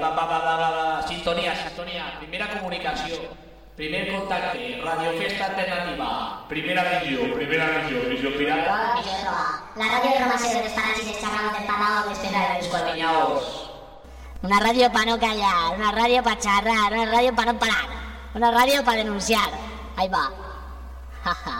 Sintonia. Primera comunicació. Primer contacte. Radio Festa Alternativa. Primera visió pirata. La radio de Romaseo de los Parachises charramos del pasado que espera de los Cuadriñaos. Una radio para no callar, una radio para charrar, una radio para no parar, una radio para denunciar. Ahí va. Jaja.